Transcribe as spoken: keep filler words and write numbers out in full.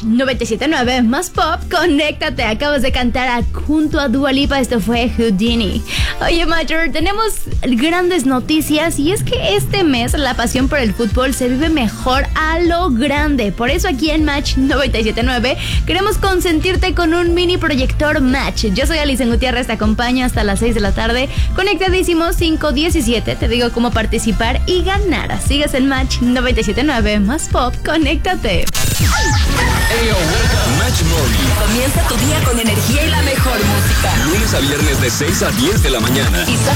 noventa y siete punto nueve más pop, conéctate. Acabas de cantar a, junto a Dua Lipa, esto fue Houdini. Oye, Mayor, tenemos grandes noticias y es que este mes la pasión por el fútbol se vive mejor a lo grande. Por eso aquí en Match noventa y siete punto nueve queremos consentirte con un mini proyector Match. Yo soy Alison Gutiérrez, te acompaño hasta las seis de la tarde. Conectadísimo cinco diecisiete, te digo cómo participar y ganar. Sigues en Match noventa y siete punto nueve más pop, conéctate. Hey, yo, Match Morning. Comienza tu día con energía y la mejor música. Lunes a viernes de seis a diez de la mañana. Y